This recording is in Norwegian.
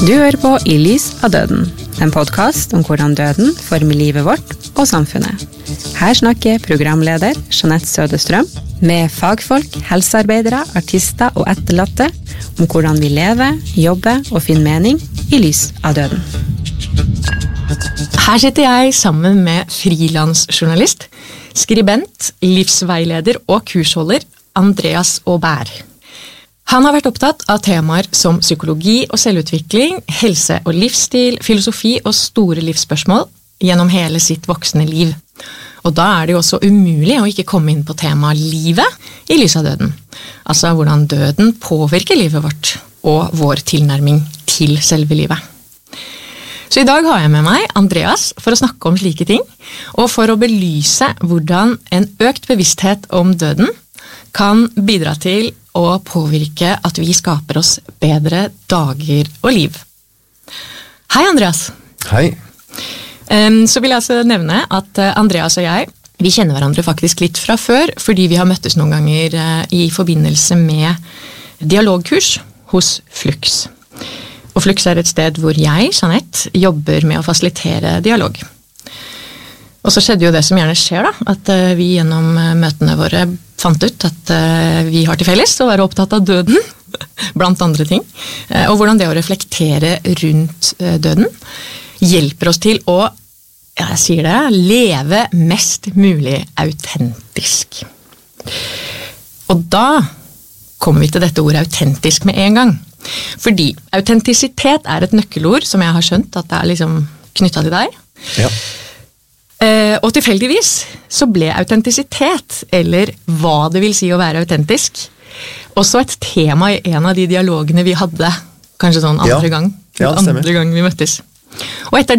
Du hører på I lys av døden, en podcast om hvordan døden former livet vårt og samfunnet. Her snakker programleder Jeanette Sødestrøm med fagfolk, helsearbeidere, artister og etterlatte om hvordan vi lever, jobber og finner mening I lys av døden. Her sitter jeg sammen med frilansjournalist, skribent, livsveileder og kursholder Andreas Aubert. Han har vært opptatt av temaer som psykologi og selvutvikling, helse og livsstil, filosofi og store livsspørsmål gjennom hele sitt voksne liv. Og da det jo også umulig å ikke komme inn på temaet livet I lys av døden. Altså hvordan døden påvirker livet vårt og vår tilnærming til selve livet. Så I dag har jeg med meg Andreas for å snakke om slike ting, og for å belyse hvordan en økt bevissthet om døden kan bidra til å påvirke at vi skaper oss bedre dager og liv. Hei Andreas. Hei. Så vil jeg altså nevne at Andreas og jeg, vi kjenner hverandre faktisk litt fra før, fordi vi har møttes noen ganger I forbindelse med dialogkurs hos Flux. Og Flux et sted hvor jeg, Jeanette, jobber med å fasilitere dialog. Og så skjedde jo det som gjerne skjer da, at vi gjennom møtene våre fant ut at vi har til felles å være opptatt av døden, blant andre ting, og hvordan det å reflektere rundt døden hjelper oss til å, jeg sier det, leve mest mulig autentisk. Og da kommer vi til dette ordet autentisk med en gang, fordi autentisitet et nøkkelord som jeg har skjønt at det liksom knyttet til deg. Ja. Og tilfeldigvis så ble autentisitet, eller hva det vil si å være autentisk, også et tema I en av de dialogene vi hadde, kanskje sånn andre gang vi møttes. Og etter